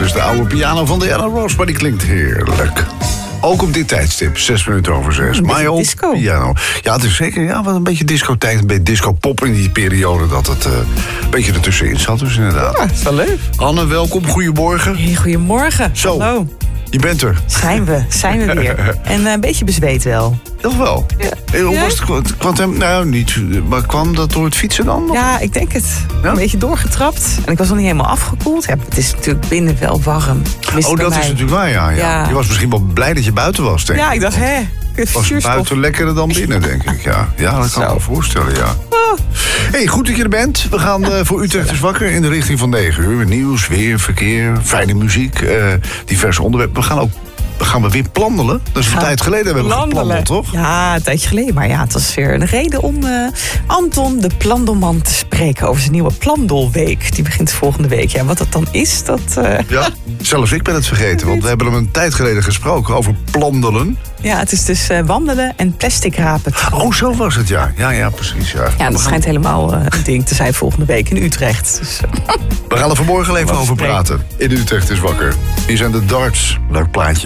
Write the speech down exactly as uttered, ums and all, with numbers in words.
is de oude piano van Diana Ross, maar die klinkt heerlijk. Ook op dit tijdstip, zes minuten over zes. My Old disco. Piano. Ja, het is zeker ja, wat een beetje discotijd, een beetje disco-pop in die periode dat het uh, een beetje ertussenin zat, dus inderdaad. Ja, dat is wel leuk. Anne, welkom, goedemorgen. Hey, goedemorgen. Zo, hallo. Je bent er. Zijn we, zijn we weer. En uh, een beetje bezweet wel. Toch wel? Ja. Hey, hoe Ja? was het? Kwam het? Nou, niet. Maar kwam dat door het fietsen dan? Ja, ik denk het. Ja? Een beetje doorgetrapt. En ik was nog niet helemaal afgekoeld. Ja, het is natuurlijk binnen wel warm. Tenminste, Oh, bij dat mij. is natuurlijk waar, ja, ja. Ja. Je was misschien wel blij dat je buiten was, denk ik. Ja, ik dacht, hè. Was Vuurstof. buiten lekkerder dan binnen, denk ik. Ja, ja dat kan ik Zo. me voorstellen, ja. Oh. Hey, goed dat je er bent. We gaan uh, voor Utrecht is wakker in de richting van negen uur. Nieuws, weer, verkeer, fijne muziek, uh, diverse onderwerpen. We gaan ook gaan we weer plandelen. Dat is een Gaan tijd geleden hebben we Plandelen. geplandeld, toch? Ja, een tijdje geleden. Maar ja, het was weer een reden om uh, Anton de Plandelman te spreken over zijn nieuwe Plandelweek. Die begint volgende week. Ja, wat dat dan is, dat... Uh... Ja, zelfs ik ben het vergeten. Want we hebben hem een tijd geleden gesproken over plandelen. Ja, het is dus uh, wandelen en plastic rapen. Oh, zo was het, ja. Ja, ja, precies, ja. Ja, dat schijnt helemaal uh, een ding te zijn volgende week in Utrecht. Dus, uh... We gaan er vanmorgen even over praten. In Utrecht is wakker. Hier zijn de Darts. Leuk plaatje.